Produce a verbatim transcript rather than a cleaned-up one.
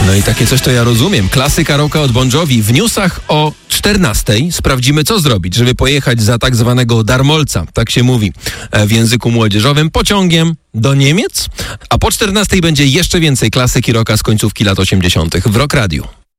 No i takie coś to ja rozumiem. Klasyka rocka od Bon Jovi. W newsach o czternastej sprawdzimy, co zrobić, żeby pojechać za tak zwanego darmolca, tak się mówi w języku młodzieżowym, pociągiem do Niemiec. A po czternastej będzie jeszcze więcej klasyki rocka z końcówki lat osiemdziesiątych w Rock Radiu.